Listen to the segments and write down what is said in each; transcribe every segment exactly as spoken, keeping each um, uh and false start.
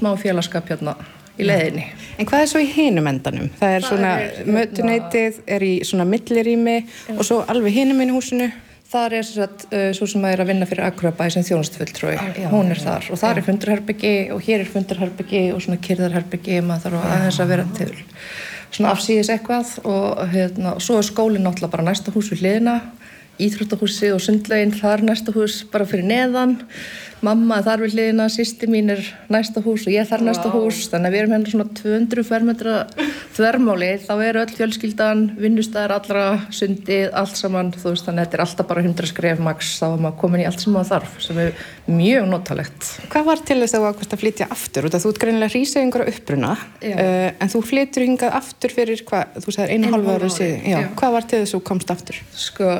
smá félagskap hérna í leiðinni. En hvað er svo í hinum endanum? Það er það svona, er, mötuneytið er í svona millirými ja. Og svo alveg hinum inn í húsinu? Það er sagt, uh, svo sem að er að vinna fyrir Akureyrarbæ sem þjónustufulltrúi. Hún er þar og þar er fundarherbyggi og hér er fundarherbyggi og svona kyrrðarherbyggi, maður þarf að aðeins að vera til svona afsíðis eitthvað og hérna, og svo er skólinn náttúrulega bara næsta hús við hliðina, íþróttahúsi og sundlaugin þar næsta hús bara fyrir neðan. Mamma er þar við hliðina, systir mín er næsta hús og ég þar næsta wow. hús, þannig að við erum hérna svona tvö hundruð fermetra þvermáli, þá er öll fjölskyldan, vinnustæðar allra, sundið, allt saman, þú veist, þannig að þetta er alltaf bara hundrað skref max, þá er maður komin í allt sem maður þarf, sem er mjög notalegt. Hvað var til þess að þú ákvæmst að flytja aftur? Út að þú ert greinilega hríseyingur á uppruna, uh, en þú flytur hingað aftur fyrir hvað, þú sagðir einu hálfa ára síðan, já, já. Hvað var til þess að þú komst aftur? Sko,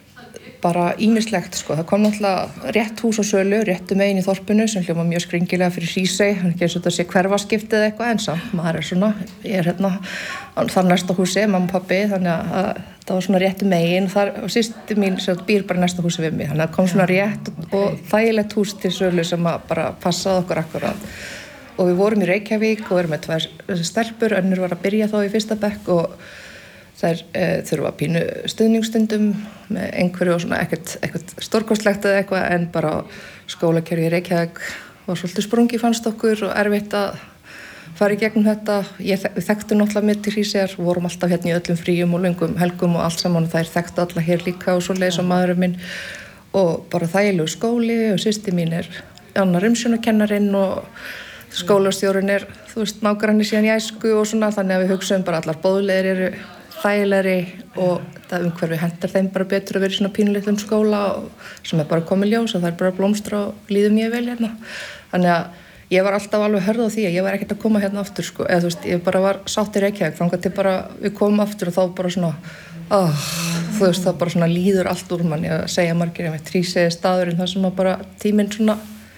bara ýmislegt sko, það kom náttúrulega rétt hús á sölu, réttu megin í þorpinu sem hljóma mjög skringilega fyrir Hrísey, hann ekki eins og þetta sé hverfaskiptið eða eitthvað en samt, maður er svona, ég er hérna þar næsta húsi, mamma og pabbi, þannig að það var svona réttu megin, þar, og systir mín sem býr bara næsta húsi við mig, þannig að kom svona rétt og, og þægilegt hús til sölu sem að bara passaði okkur akkurat og við vorum í Reykjavík og erum með tvær stelpur, önnur var að byrja þá í fyrsta bekk og þær e, þurfa pínu stuðningsstundum með einhverju og svona ekkert, ekkert stórkostlegt eða eitthvað en bara skólakerfi í Reykjavík var svolítið sprungi fannst okkur og erfitt að fara í gegnum þetta. Ég þek, þekktu náttúrulega mitt í Hríseyjar, vorum alltaf hérna í öllum fríum og löngum helgum og allt saman og þær þekktu alla hér líka og svoleiðis og maðurinn minn og bara þægilegu skóli og systir mín er annar umsjónarkennarinn og skólastjórinn er, þú veist, nágranni síðan í æsku og svona þannig að við hugsaum bara allar boðleiðir eru þægilegri og það umhverfi hentar þeim bara betur að vera í svona pínulitlum skóla og sem er bara komið ljós og það er bara blómstra og líður mjög vel hérna. Þannig að ég var alltaf alveg hörð á því að ég var ekkert að koma hérna aftur sko, eða þú veist, ég bara var sátt í Reykjavík þangað til bara við komum aftur og þá bara svona, oh, þú veist, það bara svona líður allt úr manni að segja margir ég með Hrísey staðurinn þar sem að bara tíminn svona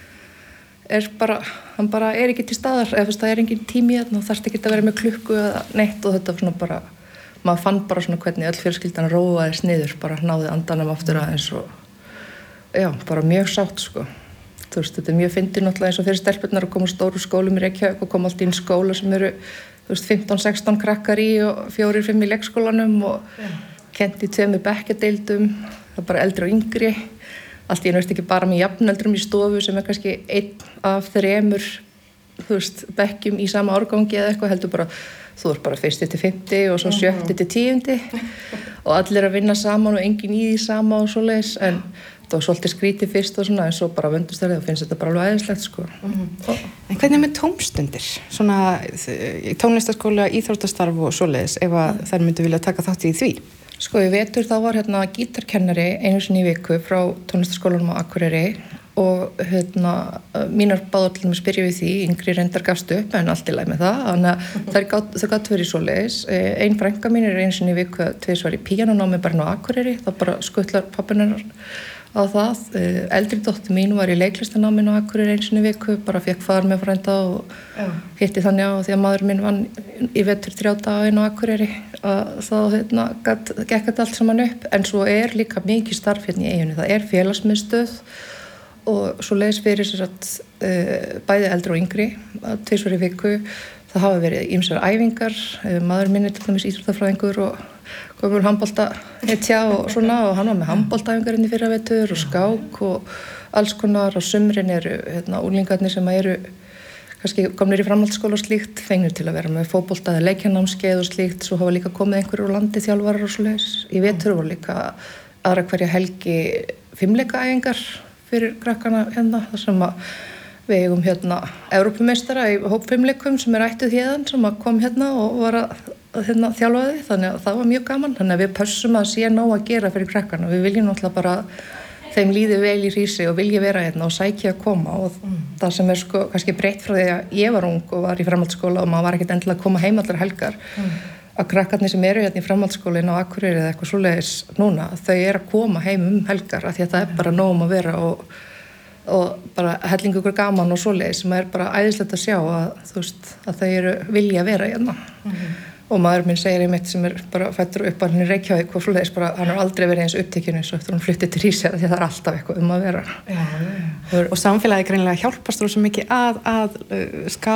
er bara, hann bara er ekki til staðar, eða þú veist, það er engin tími hérna og þarft ekki að vera með klukku eða neitt og þetta svona bara maður fann bara svona hvernig öll fjölskyldan róaðist niður, bara náði andanum aftur aðeins og já, bara mjög sátt sko. Þú veist, þetta er mjög fyndið náttúrulega eins og fyrir stelpurnar að koma stóru skólum í Reykjavík og koma alltaf inn skóla sem eru, þú veist, fimmtán sextán krakkar í og fjórir fimm í leikskólanum og yeah. kennt í tveimur bekkjadeildum, það er bara eldri og yngri, allt í einu veist ekki bara með jafnöldrum í stofu sem er kannski einn af þremur, þú veist, bekkjum í sama árgangi eða eitthvað heldur bara þú ert bara fyrsti til fimmti og svo sjötti til tíundi og allir að vinna saman og enginn í því sama og svoleiðis en það var svolítið skrítið fyrst og svona en svo bara vöndust það og finnst þetta bara alveg æðislegt sko. Mm-hmm. En hvernig með tómstundir? Svona tónlistaskóla, íþróttastarf og svoleiðis ef að þær myndu vilja taka þátt í því? Sko í vetur þá var hérna gítarkennari einu sinni í viku frá tónlistaskólanum á Akureyri og hérna mínar báðar til dæmis byrja við því, yngri reyndar gafst upp en allt í lagi með það, þannig að þær gátt, þau gátt verið svoleiðis. Ein frænka mín er einu sinni í viku tvisvar í píanónámi bara á Akureyri, þá bara skuttlar pappinnar á það. Eldri dóttir mín var í leiklistanáminu á Akureyri einu sinni í viku, bara fékk far með frænda og ja. Hitti þannig á því að maður minn vann í vetur þrjá daga inn á Akureyri að þá hérna gat, gekk þetta allt saman upp, en svo er líka mikið starf hérna í eyjunni, það er félagsmiðstöð og svo leiðis fyrir sér að uh, bæði eldri og yngri tvisvar í viku, það hafa verið ýmsar æfingar, uh, maður minn er til dæmis íþróttafræðingur og komur handbolta hetja og svona og hann var með handboltaæfingar inn í fyrravetur og skák og alls konar og sumrin eru hérna úlingarnir sem eru kannski komnir í framhaldsskóla og slíkt fengnir til að vera með fótbolta eða leikjarnámskeið og slíkt, svo hafa líka komið einhverjur úr landi þjálfarar og svoleiðis. Í vetur voru líka aðra hverja helgi fimmleikaæfingar fyrir krakkana hérna, þar sem að við eigum hérna Evrópumeistara í hópfimmleikum sem er ættuð héðan sem að kom hérna og var að, að hérna, þjálfa þig, þannig að það var mjög gaman, þannig að við pössum að sé nóg að gera fyrir krakkana, við viljum náttúrulega bara þeim líði vel í Hrísey og vilji vera hérna og sækja að koma og mm. það sem er sko kannski breytt frá því að ég var ung og var í framhaldsskóla og maður var ekkert endilega að koma heim allar helgar mm. að krakkarnir sem eru hérna í framhaldsskólinn á Akureyri eða eitthvað svoleiðis núna, þau eru að koma heim um helgar af því að það er bara nóg um að vera og, og bara hellingu ykkur gaman og svoleiðis sem er bara æðislegt að sjá að, þú veist, að þau eru vilja að vera hérna mm. og maður minn segir einmitt sem er bara fættur upp að hann í Reykjavík og svoleiðis bara, hann har aldrei verið eins upptekinn eins og eftir hann fluttið til Hrísey því að það er alltaf eitthvað um að vera. Já, já. Og samfélagið greinilega hjálpast þú svo mikið að, að uh, skapa